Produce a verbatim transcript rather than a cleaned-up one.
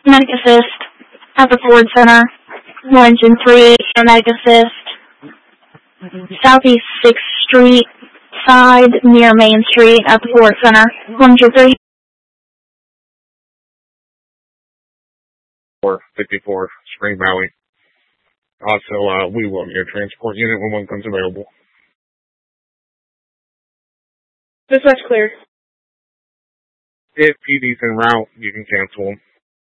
Medic assist at the Ford Center. one and three, medic assist. Southeast sixth Street side near Main Street at the Ford Center. one and three. four fifty-four, Spring Valley. Also, uh, we will your transport unit when one comes available. Dispatch clear. If P D's en route, you can cancel them.